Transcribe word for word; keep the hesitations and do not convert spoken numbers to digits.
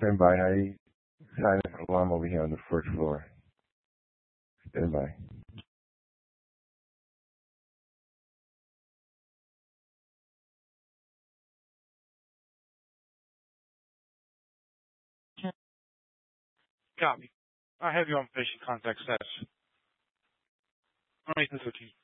Stand by. I silent alarm over here on the first floor. Stand by. Got me. I have you on patient contact status. All right, this is okay.